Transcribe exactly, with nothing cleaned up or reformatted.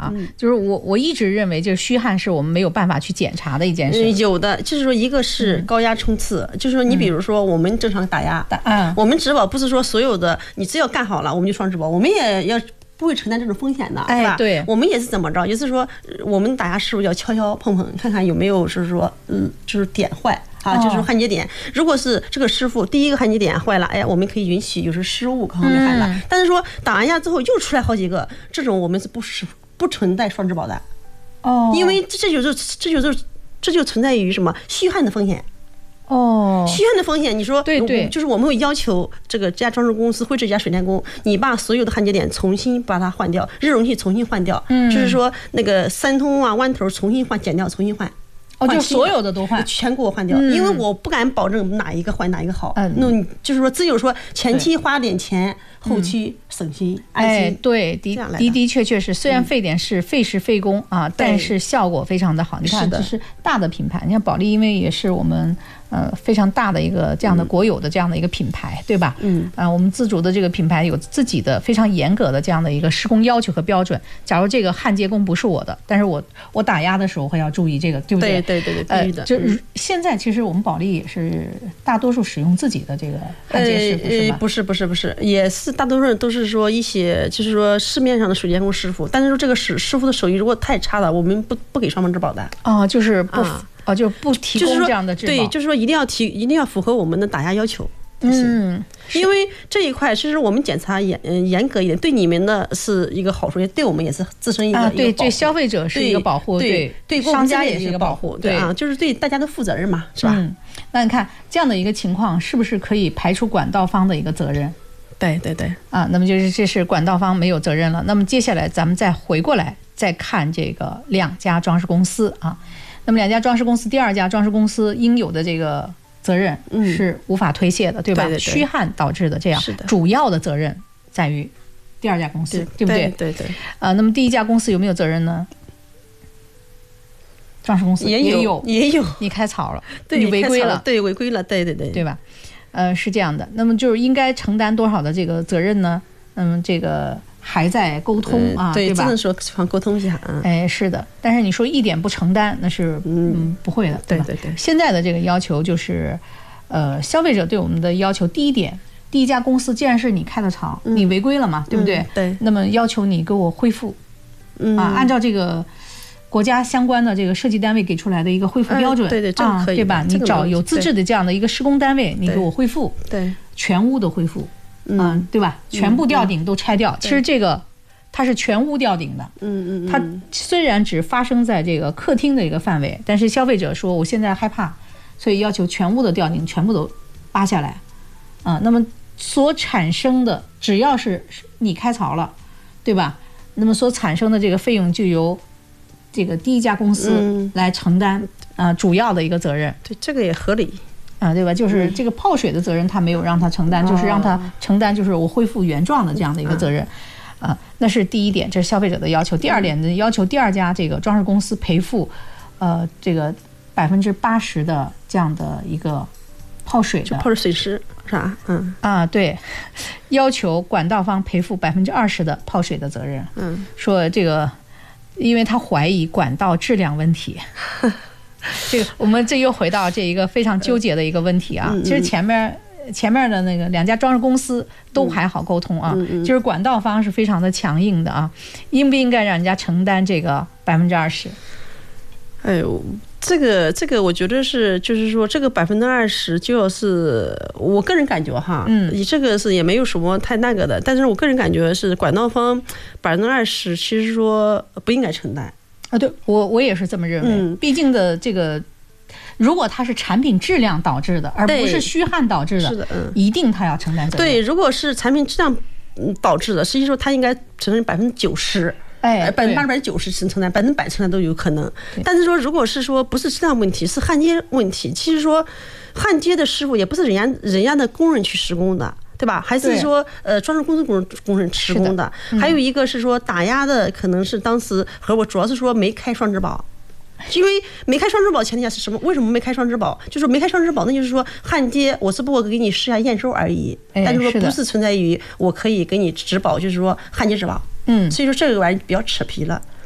啊，嗯、就是我我一直认为，就是虚焊是我们没有办法去检查的一件事。 有的，就是说一个是高压冲刺，嗯、就是说你比如说我们正常打压， 嗯， 我们质保不是说所有的你只要干好了我们就双质保，我们也要。不会承担这种风险的，是吧？ 哎，对， 我们也是怎么着？也是说，我们打压师傅要敲敲碰碰，看看有没有，就是说，嗯，就是点坏啊，就是说焊接点。如果是这个师傅第一个焊接点坏了，哎呀，我们可以允许有时失误，可能没焊了。嗯、但是说打完压之后又出来好几个，这种我们是不是不存在双质保的？ 哦， 因为这就是这就是这就存在于什么虚焊的风险。 哦， 虚焊的风险，你说对对， 就是我们会要求这个这家装饰公司或者这家水电工，你把所有的焊接点重新把它换掉，热容器重新换掉，嗯，就是说那个三通啊、弯头重新换、剪掉、重新换。 哦，就所有的都换， 全给我换掉，嗯、因为我不敢保证哪一个换哪一个好。嗯，那就是说，只有说前期花点钱，后期省心安心。 哎，对，的的的确确是，虽然费点事、费时费工啊，但是效果非常的好。你看，这是大的品牌，你看保利，因为也是我们呃非常大的一个这样的国有的这样的一个品牌，对吧？嗯，啊，我们自主的这个品牌有自己的非常严格的这样的一个施工要求和标准。假如这个焊接工不是我的，但是我我打压的时候会要注意这个，对不对？ 对对对对，必须的。 就是现在其实我们保利也是大多数使用自己的这个焊接师傅，是吧？ 不是不是不是，也是大多数人都是说一些就是说市面上的水电工师傅，但是说这个师师傅的手艺如果太差了，我们不不给双方质保的。 哦，就是不啊、哦，就不提供这样的质保。 对，就是说一定要提，一定要符合我们的打压要求。嗯，因为这一块其实我们检查严严格一点，对你们的是一个好处，也对我们也是自身一个啊，对对消费者是一个保护， 对对商家也是一个保护， 对啊，就是对大家的负责任嘛，是吧？ 嗯，那你看这样的一个情况，是不是可以排除管道方的一个责任？ 对对对， 啊，那么就是这是管道方没有责任了。那么接下来咱们再回过来再看这个两家装饰公司啊，那么两家装饰公司，第二家装饰公司应有的这个责任是无法推卸的，对吧？ 对对对， 虚焊导致的这样， 是的， 主要的责任在于第二家公司，对不对？ 对对。 呃，那么第一家公司有没有责任呢？装饰公司也有， 也有， 你开槽了， 对， 你违规了， 对，违规了，对对对， 对吧？呃，是这样的。那么就是应该承担多少的这个责任呢？嗯，这个还在沟通啊， 对吧？ 只能说想沟通一下。 哎，是的。但是你说一点不承担，那是嗯不会的， 对对对。 现在的这个要求就是，呃，消费者对我们的要求，第一点，第一家公司既然是你开的厂，你违规了嘛，对不对？ 对。 那么要求你给我恢复，啊，按照这个国家相关的这个设计单位给出来的一个恢复标准， 对对，这个可以， 对吧？你找有资质的这样的一个施工单位，你给我恢复， 对， 全屋的恢复，嗯，对吧？全部吊顶都拆掉。其实这个它是全屋吊顶的， 嗯嗯， 它虽然只发生在这个客厅的一个范围，但是消费者说我现在害怕，所以要求全屋的吊顶全部都扒下来，啊，那么所产生的只要是你开槽了，对吧？那么所产生的这个费用就由这个第一家公司来承担啊、呃、主要的一个责任。 对，这个也合理啊，对吧？就是这个泡水的责任他没有让他承担，就是让他承担就是我恢复原状的这样的一个责任。啊，那是第一点，这是消费者的要求。第二点呢，要求第二家这个装饰公司赔付，呃，这个百分之八十的这样的一个泡水的泡水损失是吧？嗯啊，对，要求管道方赔付百分之二十的泡水的责任。 嗯， 说这个，因为他怀疑管道质量问题。这个我们这又回到这一个非常纠结的一个问题啊。 嗯、 其实前面。前面的那个两家装饰公司都还好沟通啊， 嗯、 就是管道方是非常的强硬的啊，应不应该让人家承担这个百分之二十？ 哎呦，这个这个，我觉得是，就是说这个百分之二十，就要是我个人感觉哈， 嗯， 你这个是也没有什么太那个的，但是我个人感觉是管道方百分之二十，其实说不应该承担啊。对我我也是这么认为， 嗯， 毕竟的这个。如果它是产品质量导致的，而不是虚焊导致的， 是的，嗯， 一定它要承担责任。 对，如果是产品质量导致的，实际说它应该承担百分之九十， 哎， 百分之八十、百分之九十是承担，百分之百承担都有可能。但是说，如果是说不是质量问题，是焊接问题，其实说焊接的师傅也不是人家人家的工人去施工的。对吧？还是说，呃，装饰公司工人工人施工的？ 嗯、 还有一个是说打压的，可能是当时和我主要是说没开双质保。因为没开双质保前提下是什么？为什么没开双质保？就是没开双质保，那就是说焊接我只不过给你试下验收而已，但是说不是存在于我可以给你质保，就是说焊接质保。 嗯， 所以说这个玩意比较扯皮了。